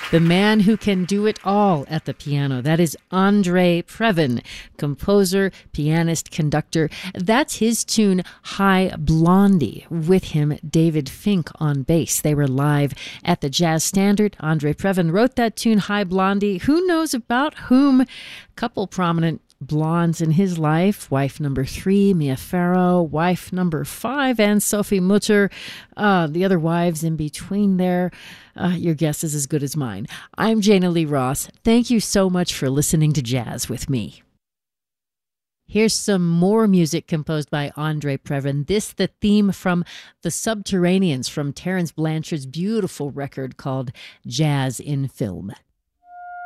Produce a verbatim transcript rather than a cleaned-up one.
The man who can do it all at the piano. That is Andre Previn, composer, pianist, conductor. That's his tune, Hi Blondie. With him, David Fink on bass. They were live at the Jazz Standard. Andre Previn wrote that tune, Hi Blondie. Who knows about whom? A couple prominent blondes in his life. Wife number three, Mia Farrow. Wife number five, Anne Sophie Mutter. Uh, the other wives in between there. Uh, your guess is as good as mine. I'm Jana Lee Ross. Thank you so much for listening to Jazz with me. Here's some more music composed by Andre Previn. This, the theme from The Subterraneans from Terence Blanchard's beautiful record called Jazz in Film.